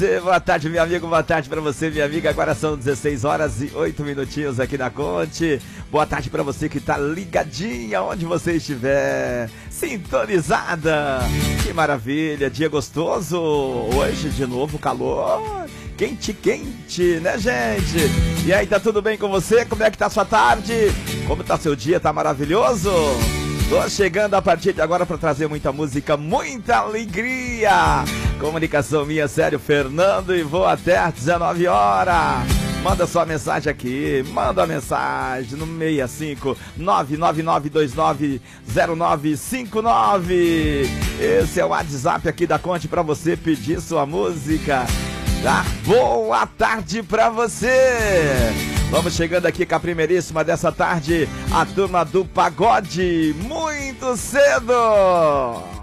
você, boa tarde, meu amigo, boa tarde pra você, minha amiga. Agora são 16 horas e 8 minutinhos aqui na Conte. Boa tarde pra você que tá ligadinha onde você estiver, sintonizada. Que maravilha, dia gostoso. Hoje de novo calor, quente, quente, né, gente? E aí, tá tudo bem com você? Como é que tá a sua tarde? Como tá seu dia? Tá maravilhoso? Tô chegando a partir de agora para trazer muita música, muita alegria. Comunicação minha, sério, Fernando, e vou até às 19 horas. Manda sua mensagem aqui, manda a mensagem no 65 999290959. Esse é o WhatsApp aqui da Conte para você pedir sua música. Tá? Boa tarde pra você! Vamos chegando aqui com a primeiríssima dessa tarde, a turma do pagode, muito cedo!